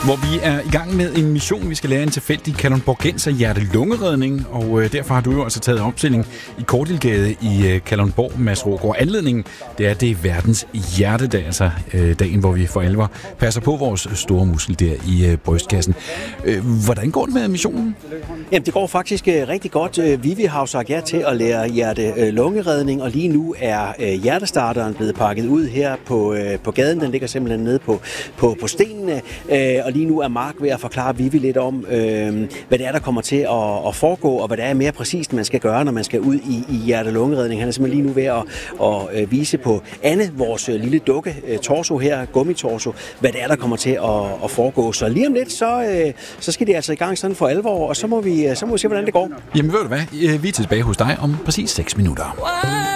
hvor vi er i gang med en mission. Vi skal lære en tilfældig kalundborgenser hjerte-lungeredning, og derfor har du jo altså taget opstilling i Kortilgade i Kalundborg, Mads Rogård. Anledningen, det er verdens hjertedag, altså dagen, hvor vi for alvor passer på vores store muskel der i brystkassen. Hvordan går det med missionen? Jamen, det går faktisk rigtig godt. Vivi har jo sagt ja til at lære hjerte-lungeredning, og lige nu er hjertestarteren blevet pakket ud her på gaden. Den ligger simpelthen nede på stenene, og lige nu er Mark ved at forklare Vivi lidt om, hvad det er, der kommer til at foregå, og hvad det er mere præcist, man skal gøre, når man skal ud i hjerte-lungeredning. Han er simpelthen lige nu ved at vise på Anne, vores lille dukke, torso her, gummitorso, hvad det er, der kommer til at foregå. Så lige om lidt, så skal de altså i gang sådan for alvor, og så må vi se, hvordan det går. Jamen ved du hvad, vi er tilbage hos dig om præcis 6 minutter.